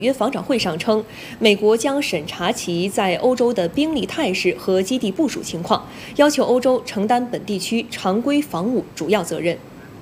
约防长会上称，美国将审查其在欧洲的兵力态势和基地部署情况，要求欧洲承担本地区常规防务主要责任。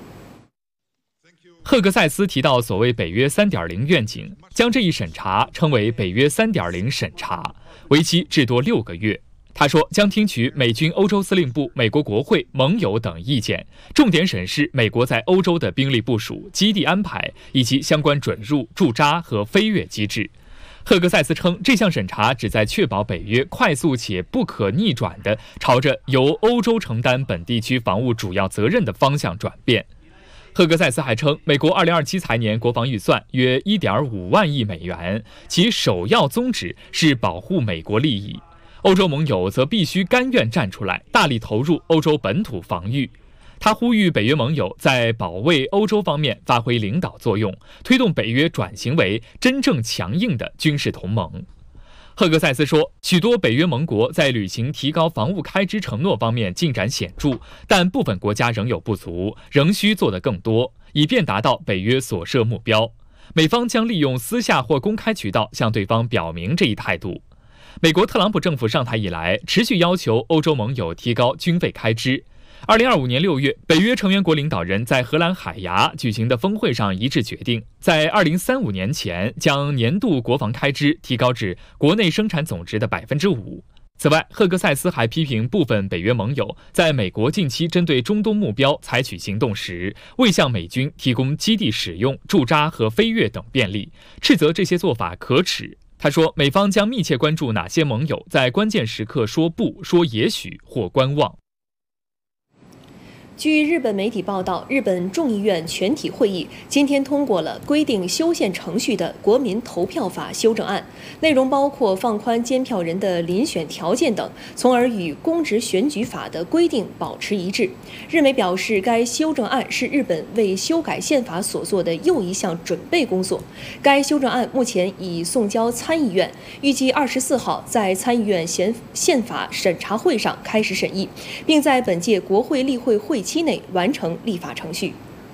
赫格塞斯提到，所谓北约3.0愿景，将这一审查称为北约3.0审查，为期至多6个月。他说，将听取美军欧洲司令部、美国国会、盟友等意见，重点审视美国在欧洲的兵力部署、基地安排以及相关准入、驻扎和飞越机制。赫格塞斯称，这项审查旨在确保北约快速且不可逆转地朝着由欧洲承担本地区防务主要责任的方向转变。赫格塞斯还称，美国2027财年国防预算约1.5万亿美元，其首要宗旨是保护美国利益。欧洲盟友则必须甘愿站出来，大力投入欧洲本土防御。他呼吁北约盟友在保卫欧洲方面发挥领导作用，推动北约转型为真正强硬的军事同盟。赫格塞斯说，许多北约盟国在履行提高防务开支承诺方面进展显著，但部分国家仍有不足，仍需做得更多，以便达到北约所设目标。美方将利用私下或公开渠道向对方表明这一态度。美国特朗普政府上台以来，持续要求欧洲盟友提高军费开支。2025年6月，北约成员国领导人在荷兰海牙举行的峰会上一致决定，在2035年前将年度国防开支提高至国内生产总值的5%。此外，赫格塞斯还批评部分北约盟友在美国近期针对中东目标采取行动时，未向美军提供基地使用、驻扎和飞越等便利，斥责这些做法可耻。他说，美方将密切关注哪些盟友在关键时刻说不、说也许或观望。 据日本媒体报道，日本众议院全体会议今天通过了规定修宪程序的国民投票法修正案，内容包括放宽监票人的遴选条件等，从而与公职选举法的规定保持一致。日媒表示，该修正案是日本为修改宪法所做的又一项准备工作。该修正案目前已送交参议院，预计24号在参议院宪法审查会上开始审议，并在本届国会例会会期内完成立法程序。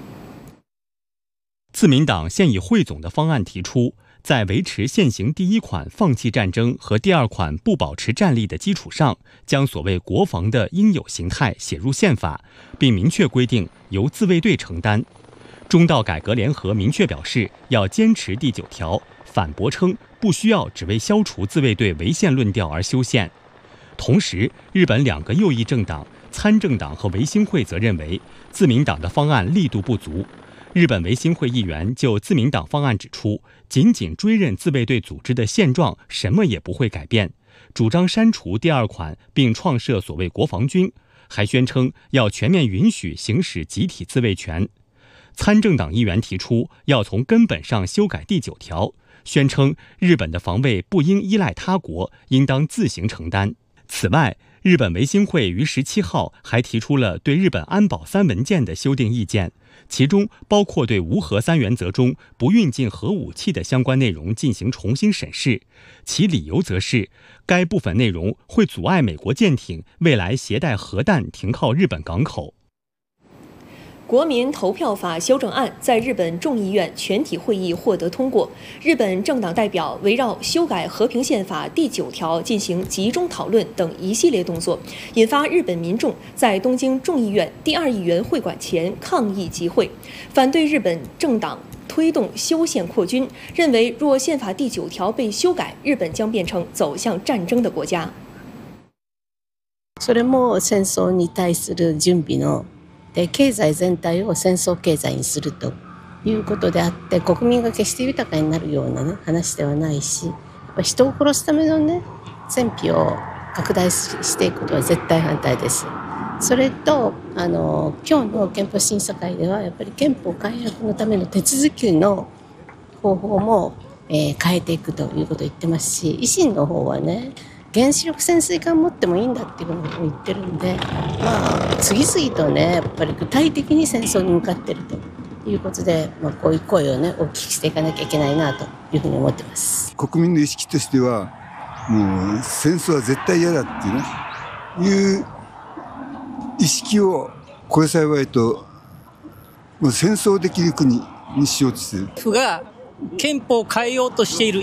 自民党现已汇总的方案提出，在维持现行第一款放弃战争和第二款不保持战力的基础上，将所谓国防的应有形态写入宪法，并明确规定由自卫队承担。中道改革联合明确表示要坚持第9条，反驳称不需要只为消除自卫队违宪论调而修宪。同时，日本2个右翼政党参政党和维新会则认为，自民党的方案力度不足。日本维新会议员就自民党方案指出，仅仅追认自卫队组织的现状，什么也不会改变，主张删除第2款并创设所谓国防军，还宣称要全面允许行使集体自卫权。参政党议员提出要从根本上修改第9条，宣称日本的防卫不应依赖他国，应当自行承担。此外，日本维新会于17号还提出了对日本安保3文件的修订意见，其中包括对无核3原则中不运进核武器的相关内容进行重新审视，其理由则是该部分内容会阻碍美国舰艇未来携带核弹停靠日本港口。 国民投票法修正案在日本众议院全体会议获得通过，日本政党代表围绕修改和平宪法第9条进行集中讨论等一系列动作，引发日本民众在东京众议院第2议员会馆前抗议集会，反对日本政党推动修宪扩军，认为若宪法第9条被修改，日本将变成走向战争的国家。 それも戦争に対する準備の経済全体を戦争経済にするということであって、国民が決して豊かになるような、話ではないし、人を殺すための戦費を拡大していくことは絶対反対です。それと今日の憲法審査会ではやっぱり憲法改悪のための手続きの方法も、変えていくということを言ってますし、維新の方はね、原子力潜水艦持ってもいいんだっていうことを言ってるんで、次々とね、やっぱり具体的に戦争に向かっているということで、こういう声をね、お聞きしていかなきゃいけないなというふうに思ってます。 国民の意識としては、もう戦争は絶対嫌だっていう意識をこれ幸いと、もう戦争できる国にしようとしている。 府が憲法を変えようとしている